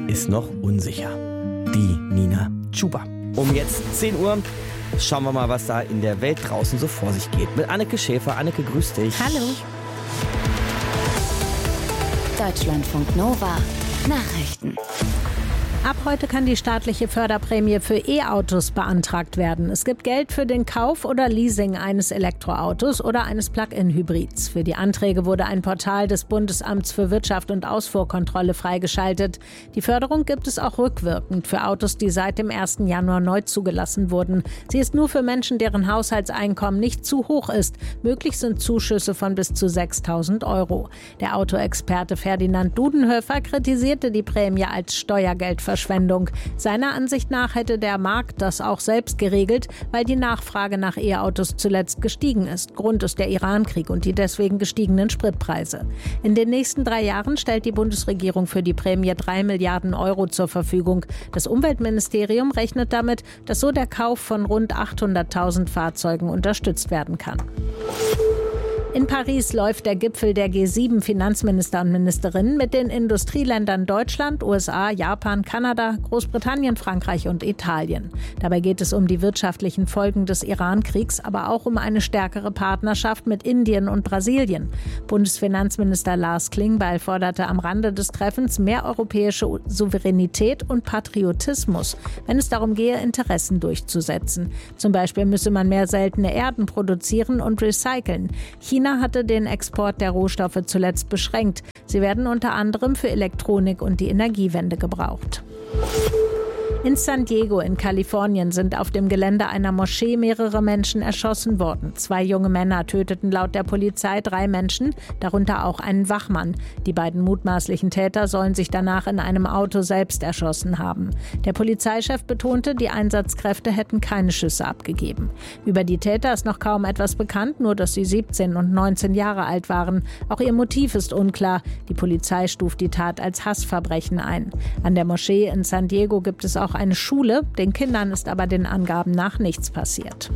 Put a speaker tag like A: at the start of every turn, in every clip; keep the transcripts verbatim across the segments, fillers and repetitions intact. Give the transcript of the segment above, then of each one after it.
A: ist noch unsicher. Die Nina Chuba. Um jetzt zehn Uhr schauen wir mal, was da in der Welt draußen so vor sich geht. Mit Anneke Schäfer. Anneke, grüß dich.
B: Hallo.
C: Deutschlandfunk Nova. Nachrichten.
B: Ab heute kann die staatliche Förderprämie für E-Autos beantragt werden. Es gibt Geld für den Kauf oder Leasing eines Elektroautos oder eines Plug-in-Hybrids. Für die Anträge wurde ein Portal des Bundesamts für Wirtschaft und Ausfuhrkontrolle freigeschaltet. Die Förderung gibt es auch rückwirkend für Autos, die seit dem ersten Januar neu zugelassen wurden. Sie ist nur für Menschen, deren Haushaltseinkommen nicht zu hoch ist. Möglich sind Zuschüsse von bis zu sechstausend Euro. Der Autoexperte Ferdinand Dudenhöfer kritisierte die Prämie als Steuergeldverschwendung. Seiner Ansicht nach hätte der Markt das auch selbst geregelt, weil die Nachfrage nach E-Autos zuletzt gestiegen ist. Grund ist der Iran-Krieg und die deswegen gestiegenen Spritpreise. In den nächsten drei Jahren stellt die Bundesregierung für die Prämie drei Milliarden Euro zur Verfügung. Das Umweltministerium rechnet damit, dass so der Kauf von rund achthunderttausend Fahrzeugen unterstützt werden kann. In Paris läuft der Gipfel der G sieben Finanzminister und Ministerinnen mit den Industrieländern Deutschland, U S A, Japan, Kanada, Großbritannien, Frankreich und Italien. Dabei geht es um die wirtschaftlichen Folgen des Iran-Kriegs, aber auch um eine stärkere Partnerschaft mit Indien und Brasilien. Bundesfinanzminister Lars Klingbeil forderte am Rande des Treffens mehr europäische Souveränität und Patriotismus, wenn es darum gehe, Interessen durchzusetzen. Zum Beispiel müsse man mehr seltene Erden produzieren und recyceln. China hatte den Export der Rohstoffe zuletzt beschränkt. Sie werden unter anderem für Elektronik und die Energiewende gebraucht. In San Diego in Kalifornien sind auf dem Gelände einer Moschee mehrere Menschen erschossen worden. Zwei junge Männer töteten laut der Polizei drei Menschen, darunter auch einen Wachmann. Die beiden mutmaßlichen Täter sollen sich danach in einem Auto selbst erschossen haben. Der Polizeichef betonte, die Einsatzkräfte hätten keine Schüsse abgegeben. Über die Täter ist noch kaum etwas bekannt, nur dass sie siebzehn und neunzehn Jahre alt waren. Auch ihr Motiv ist unklar. Die Polizei stuft die Tat als Hassverbrechen ein. An der Moschee in San Diego gibt es auch eine Schule. Den Kindern ist aber den Angaben nach nichts passiert.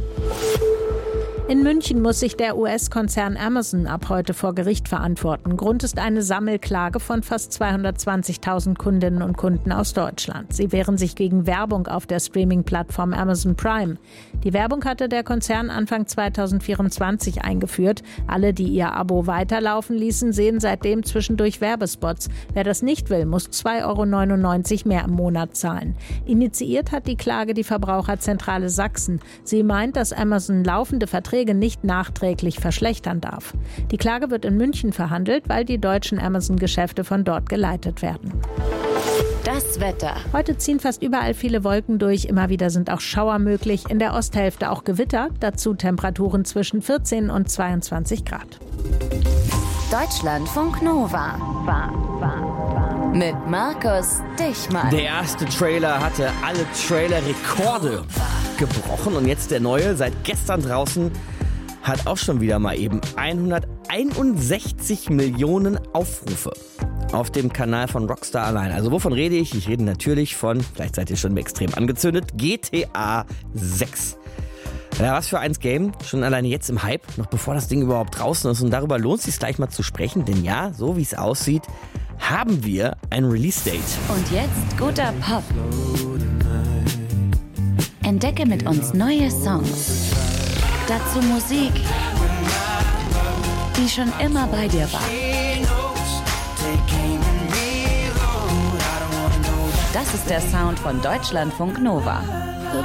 B: In München muss sich der U S-Konzern Amazon ab heute vor Gericht verantworten. Grund ist eine Sammelklage von fast zweihundertzwanzigtausend Kundinnen und Kunden aus Deutschland. Sie wehren sich gegen Werbung auf der Streaming-Plattform Amazon Prime. Die Werbung hatte der Konzern Anfang zweitausendvierundzwanzig eingeführt. Alle, die ihr Abo weiterlaufen ließen, sehen seitdem zwischendurch Werbespots. Wer das nicht will, muss zwei Euro neunundneunzig mehr im Monat zahlen. Initiiert hat die Klage die Verbraucherzentrale Sachsen. Sie meint, dass Amazon laufende Verträge nicht nachträglich verschlechtern darf. Die Klage wird in München verhandelt, weil die deutschen Amazon-Geschäfte von dort geleitet werden.
C: Das Wetter.
B: Heute ziehen fast überall viele Wolken durch. Immer wieder sind auch Schauer möglich. In der Osthälfte auch Gewitter. Dazu Temperaturen zwischen vierzehn und zweiundzwanzig Grad.
C: Deutschlandfunk Nova. War, war, war. Mit Markus Dichmann.
A: Der erste Trailer hatte alle Trailer-Rekorde gebrochen und jetzt der neue, seit gestern draußen, hat auch schon wieder mal eben hunderteinundsechzig Millionen Aufrufe auf dem Kanal von Rockstar allein. Also wovon rede ich? Ich rede natürlich von, vielleicht seid ihr schon extrem angezündet, G T A sechs. Ja, was für eins Game, schon alleine jetzt im Hype, noch bevor das Ding überhaupt draußen ist. Und darüber lohnt es sich gleich mal zu sprechen, denn ja, so wie es aussieht, haben wir ein Release-Date.
C: Und jetzt guter Pop. Entdecke mit uns neue Songs. Dazu Musik, die schon immer bei dir war. Das ist der Sound von Deutschlandfunk Nova.